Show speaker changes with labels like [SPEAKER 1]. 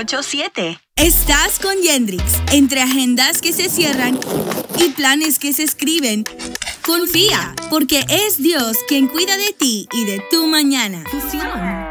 [SPEAKER 1] 987.
[SPEAKER 2] Estás con Yendrix. Entre agendas que se cierran y planes que se escriben, confía, porque es Dios quien cuida de ti y de tu mañana.
[SPEAKER 3] Fusión.